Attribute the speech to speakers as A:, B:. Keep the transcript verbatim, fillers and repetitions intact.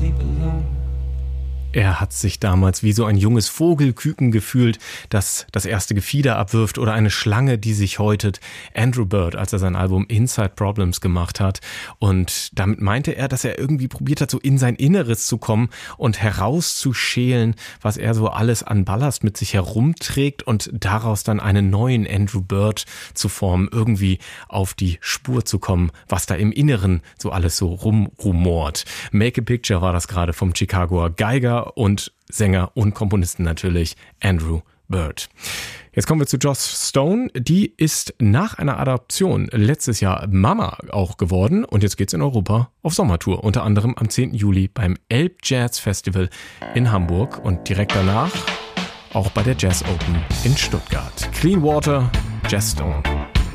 A: sleep alone.
B: Er hat sich damals wie so ein junges Vogelküken gefühlt, das das erste Gefieder abwirft, oder eine Schlange, die sich häutet. Andrew Bird, als er sein Album Inside Problems gemacht hat. Und damit meinte er, dass er irgendwie probiert hat, so in sein Inneres zu kommen und herauszuschälen, was er so alles an Ballast mit sich herumträgt und daraus dann einen neuen Andrew Bird zu formen, irgendwie auf die Spur zu kommen, was da im Inneren so alles so rumrumort. Make a Picture war das gerade vom Chicagoer Geiger und Sänger und Komponisten natürlich Andrew Bird. Jetzt kommen wir zu Joss Stone. Die ist nach einer Adoption letztes Jahr Mama auch geworden und jetzt geht's in Europa auf Sommertour. Unter anderem am zehnten Juli beim Elb Jazz Festival in Hamburg und direkt danach auch bei der Jazz Open in Stuttgart. Clean Water, Joss Stone.